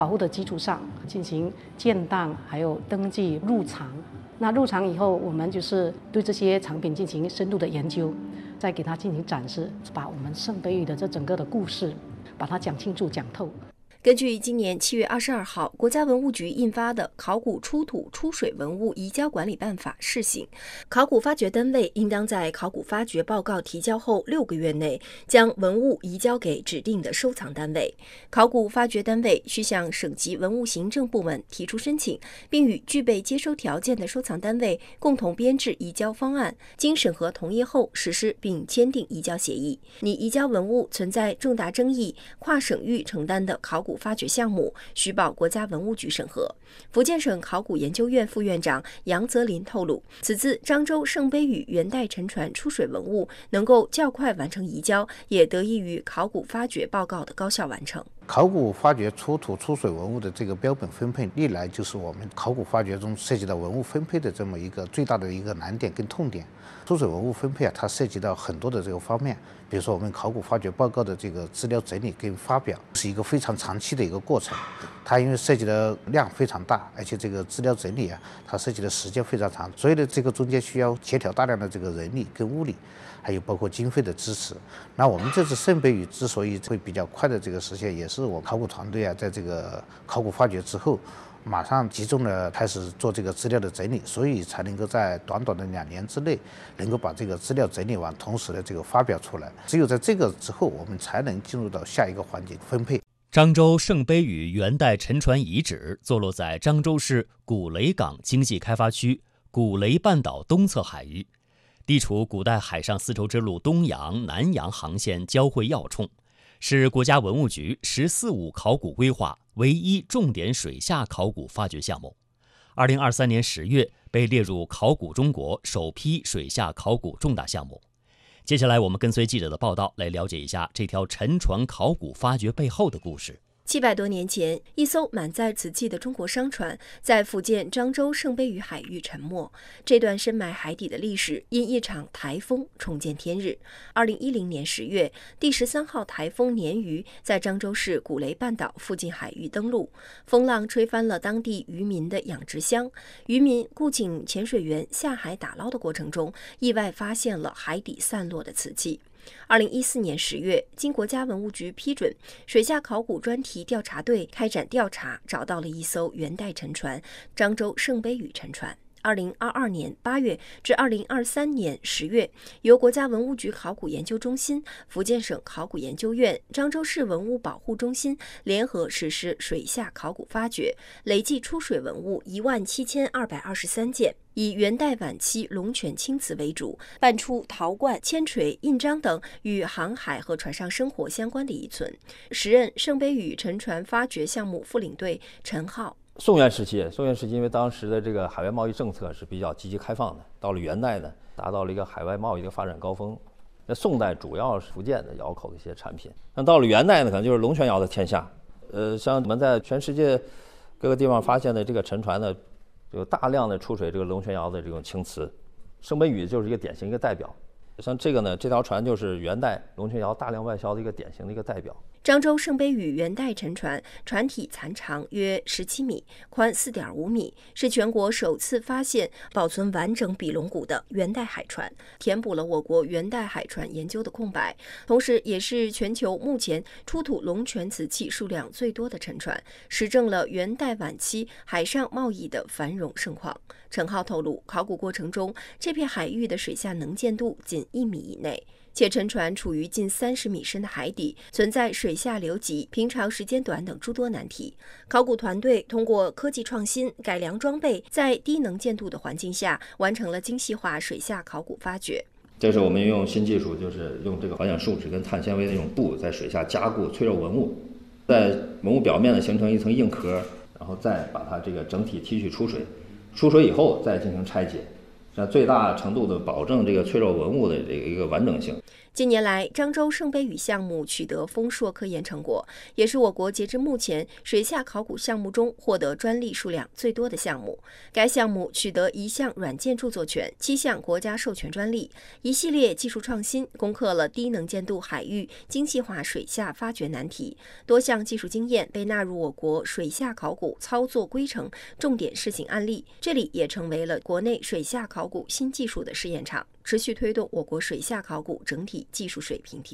保护的基础上进行建档，还有登记入场。那入场以后，我们就是对这些藏品进行深度的研究，再给它进行展示，把我们圣杯鱼的这整个的故事，把它讲清楚、讲透。 根据今年7月22号国家文物局印发的《考古出土出水文物移交管理办法》试行，考古发掘单位应当在考古发掘报告提交后6个月内将文物移交给指定的收藏单位。考古发掘单位需向省级文物行政部门提出申请，并与具备接收条件的收藏单位共同编制移交方案，经审核同意后实施并签订移交协议。拟移交文物存在重大争议、跨省域承担的考古发掘项目，需报国家文物局审核。福建省考古研究院副院长杨泽林透露，此次漳州圣杯屿元代沉船出水文物能够较快完成移交，也得益于考古发掘报告的高效完成。 考古发掘出土出水文物的这个标本分配，历来就是我们考古发掘中涉及到文物分配的这么一个最大的一个难点跟痛点。出水文物分配它涉及到很多的这个方面，比如说我们考古发掘报告的这个资料整理跟发表是一个非常长期的一个过程，它因为涉及的量非常大，而且这个资料整理它涉及的时间非常长，所以呢这个中间需要协调大量的这个人力跟物力，还有包括经费的支持。那我们这次圣杯屿之所以会比较快的这个实现，也是我考古团队在这个考古发掘之后马上集中的开始做这个资料的整理，所以才能够在短短的2年之内能够把这个资料整理完，同时的这个发表出来。只有在这个之后，我们才能进入到下一个环节分配。 漳州圣杯屿元代沉船遗址坐落在漳州市古雷港经济开发区古雷半岛东侧海域，地处古代海上丝绸之路东洋、南洋航线交汇要冲，是国家文物局“十四五”考古规划唯一重点水下考古发掘项目。2023年10月被列入考古中国首批水下考古重大项目。接下来我们跟随记者的报道来了解一下这条沉船考古发掘背后的故事。 700多年前，一艘满载瓷器的中国商船在福建漳州圣杯屿海域沉没。这段深埋海底的历史因一场台风重见天日。2010年10月，第13号台风鲶鱼在漳州市古雷半岛附近海域登陆，风浪吹翻了当地渔民的养殖箱。渔民雇请潜水员下海打捞的过程中，意外发现了海底散落的瓷器。2014年10月，经国家文物局批准，水下考古专题调查队开展调查，找到了一艘元代沉船——漳州圣杯屿沉船。2022年8月至2023年10月，由国家文物局考古研究中心、福建省考古研究院、漳州市文物保护中心联合实施水下考古发掘，累计出水文物17223件，以元代晚期龙泉青瓷为主，搬出陶罐、铅锤、印章等与航海和船上生活相关的遗存。时任圣杯屿沉船发掘项目副领队陈浩。 宋元时期，因为当时的这个海外贸易政策是比较积极开放的，到了元代呢，达到了一个海外贸易的发展高峰。那宋代主要是福建的窑口的一些产品，那到了元代呢，可能就是龙泉窑的天下。像我们在全世界各个地方发现的这个沉船呢，有大量的出水这个龙泉窑的这种青瓷，圣杯屿就是一个典型一个代表。像这个呢，这条船就是元代龙泉窑大量外销的一个典型的一个代表。 漳州圣杯屿元代沉船，船体残长约17米，宽4.5米，是全国首次发现保存完整比龙骨的元代海船，填补了我国元代海船研究的空白，同时也是全球目前出土龙泉瓷器数量最多的沉船，实证了元代晚期海上贸易的繁荣盛况。陈浩透露，考古过程中，这片海域的水下能见度仅1米以内，且沉船处于近30米深的海底，存在水下流急、平常时间短等诸多难题。考古团队通过科技创新、改良装备，在低能见度的环境下，完成了精细化水下考古发掘。 这是我们用新技术，就是用这个环氧树脂跟碳纤维的那种布，在水下加固脆弱文物，在文物表面呢形成一层硬壳，然后再把它这个整体提取出水，出水以后再进行拆解。最大程度的保证这个脆弱文物的这个一个完整性。 近年来，漳州圣杯屿项目取得丰硕科研成果，也是我国截至目前水下考古项目中获得专利数量最多的项目。该项目取得1项软件著作权、7项国家授权专利，一系列技术创新攻克了低能见度海域精细化水下发掘难题，多项技术经验被纳入我国水下考古操作规程重点试行案例，这里也成为了国内水下考古新技术的试验场，持续推动我国水下考古整体技术水平提升。